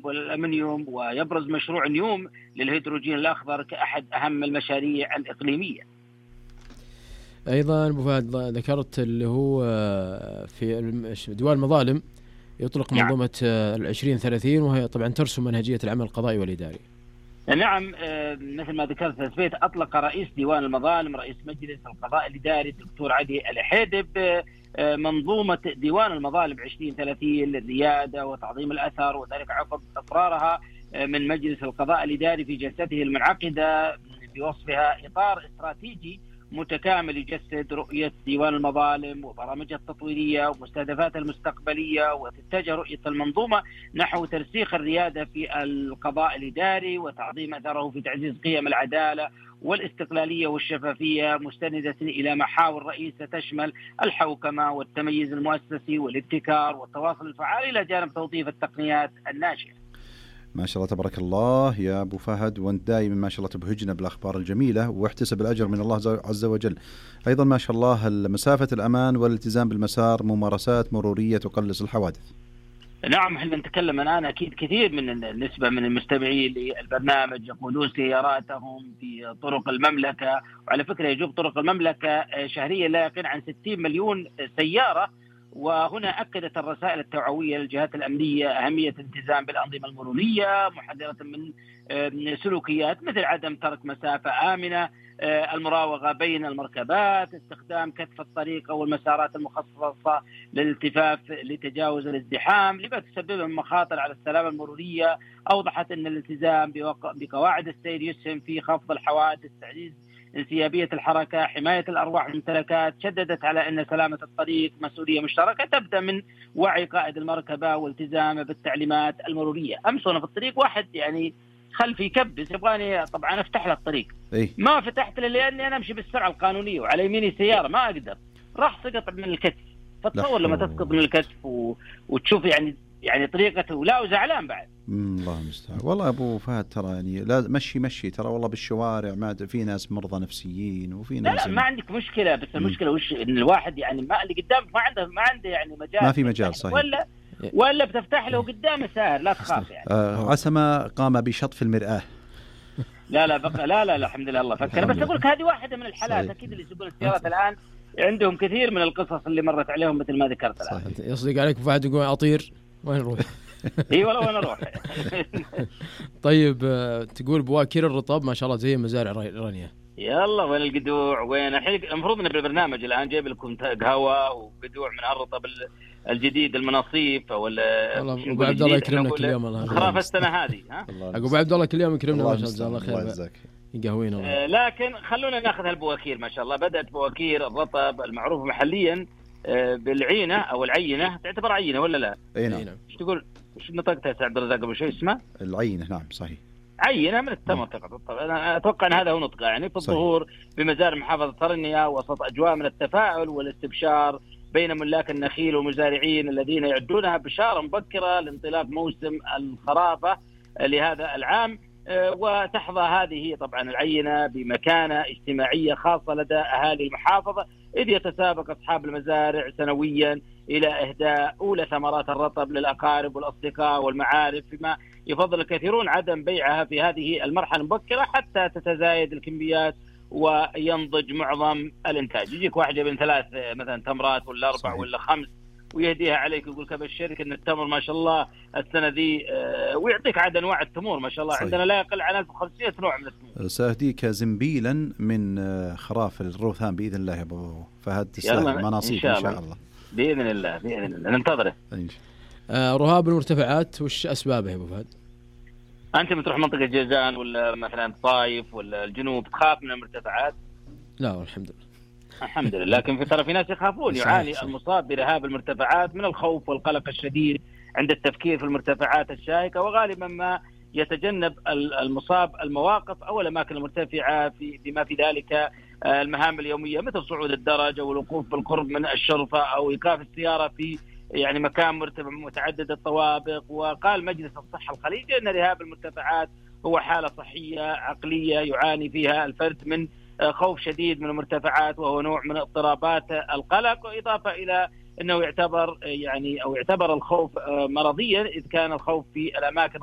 الذهب والألمنيوم، ويبرز مشروع نيوم للهيدروجين الأخضر كأحد أهم المشاريع الإقليمية. أيضا أبو فهد ذكرت اللي هو في ديوان المظالم يطلق منظومة 2030، وهي طبعا ترسم منهجية العمل القضائي والإداري. نعم، مثل ما ذكرت تثبيت، أطلق رئيس ديوان المظالم رئيس مجلس القضاء الإداري الدكتور عدي الحيدب منظومة ديوان المظالم 2030 للريادة وتعظيم الأثر، وذلك عقب إقرارها من مجلس القضاء الإداري في جلسته المنعقدة بوصفها إطار استراتيجي متكامل يجسد رؤية ديوان المظالم وبرامجها التطويرية ومستهدفاتها المستقبلية، وتتجه رؤية المنظومة نحو ترسيخ الريادة في القضاء الإداري وتعظيم أثره في تعزيز قيم العدالة والاستقلالية والشفافية، مستندة إلى محاور رئيسة تشمل الحوكمة والتميز المؤسسي والابتكار والتواصل الفعال، إلى جانب توظيف التقنيات الناشئة. ما شاء الله تبارك الله يا أبو فهد، وانت دائما ما شاء الله تبهجنا بالأخبار الجميلة، واحتسب الأجر من الله عز وجل. أيضا ما شاء الله مسافة الأمان والالتزام بالمسار، ممارسات مرورية تقلص الحوادث. نعم، احنا نتكلم الآن أكيد كثير من النسبة من المستمعين للبرنامج يقودون سياراتهم في طرق المملكة، وعلى فكرة يجوب طرق المملكة شهريا لا يقل عن 60 مليون سيارة. وهنا أكدت الرسائل التوعوية للجهات الأمنية أهمية الالتزام بالأنظمة المرورية، محذرة من سلوكيات مثل عدم ترك مسافة آمنة، المراوغة بين المركبات، استخدام كتف الطريق أو المسارات المخصصة للالتفاف لتجاوز الازدحام لما تسبب من مخاطر على السلامة المرورية. أوضحت أن الالتزام بقواعد السير يسهم في خفض الحوادث، تعزيز انسيابية الحركة، حماية الأرواح والممتلكات. شددت على أن سلامة الطريق مسؤولية مشتركة تبدأ من وعي قائد المركبة والتزامه بالتعليمات المرورية. أمس أنا في الطريق واحد يعني خلفي يكبس يبغاني طبعا أفتح له الطريق، ما فتحت له لأني أنا أمشي بالسرعة القانونية وعلى يميني سيارة ما أقدر، راح سقط من الكتف. فتصور لما تسقط من الكتف وتشوف يعني طريقته، لا وزعلان بعد. الله المستعان. والله أبو فهد ترى يعني لا مشي ترى والله بالشوارع، ما في ناس مرضى نفسيين وفي ناس لا ما عندك مشكلة، بس المشكلة وش إن الواحد يعني ما اللي قدامك ما عنده يعني مجال، ما في مجال صحيح، ولا بتفتح له قدام سائر لا تخاف يعني. عسما قام بشطف المرآة. لا بقى لا الحمد لله الله فكر. بس أقولك هذه واحدة من الحالات. أكيد اللي يسوقون السيارات الآن عندهم كثير من القصص اللي مرت عليهم مثل ما ذكرت الآن. يصدق عليك فهد يقول أطير وين نروح؟ اي والله وين اروح. طيب تقول بواكير الرطب ما شاء الله زي مزارع رانية. يلا وين القدوع وين الحين؟ المفروض ان بالبرنامج الان جايب لكم قهوه وقدوع من الرطب الجديد المناصيف ولا ابو عبد الله يكرمنا كل يوم. الله خراف السنه هذه ها ابو عبد الله كل يوم يكرمنا ما شاء الله خير يقهوينا. لكن خلونا ناخذ هالبواكير ما شاء الله. بدات بواكير الرطب المعروفه محليا بالعينه او العينه. تعتبر عينه ولا لا؟ اي نعم. ايش تقول؟ ايش نطقتها يا عبد الرزاق قبل شوي؟ اسمها العينه. نعم صحيح، عينه من التمر فقط. انا اتوقع ان هذا هو نطقه يعني. في الظهور بمزارع محافظه ترنيا وسط اجواء من التفاعل والاستبشار بين ملاك النخيل والمزارعين الذين يعدونها بشاره مبكره لانطلاق موسم الخرافه لهذا العام. وتحظى هذه طبعا العينه بمكانه اجتماعيه خاصه لدى اهالي المحافظه، إذ يتسابق أصحاب المزارع سنويا إلى إهداء أولى ثمرات الرطب للأقارب والأصدقاء والمعارف، فيما يفضل الكثيرون عدم بيعها في هذه المرحلة المبكرة حتى تتزايد الكميات وينضج معظم الإنتاج. يجيك واحد من 3 مثلا تمرات ولا 4 صحيح. ولا 5 ويهديها عليك ويقول كبشرك إن التمر ما شاء الله السنة ذي، ويعطيك عدد أنواع التمور ما شاء الله صحيح. عندنا لا يقل عن 1500 نوع من التمور. سأهديك زنبيلا من خراف الروثان بإذن الله يا أبو فهد. تسلم مناصيب إن شاء الله. بإذن الله ننتظره. رهاب المرتفعات وش أسبابه يا أبو فهد؟ أنت بتروح منطقة جيزان ولا مثلا الطايف ولا الجنوب تخاف من المرتفعات؟ لا الحمد لله. الحمد لله. لكن في ترى في ناس يخافون. يعاني المصاب برهاب المرتفعات من الخوف والقلق الشديد عند التفكير في المرتفعات الشائكة، وغالبا ما يتجنب المصاب المواقف أو الأماكن المرتفعة بما في ذلك المهام اليومية مثل صعود الدرج أو الوقوف بالقرب من الشرفة أو إيقاف السيارة في يعني مكان مرتفع متعدد الطوابق. وقال مجلس الصحة الخليجي أن رهاب المرتفعات هو حالة صحية عقلية يعاني فيها الفرد من خوف شديد من المرتفعات، وهو نوع من اضطرابات القلق، وإضافة إلى أنه يعتبر الخوف مرضيا إذ كان الخوف في الأماكن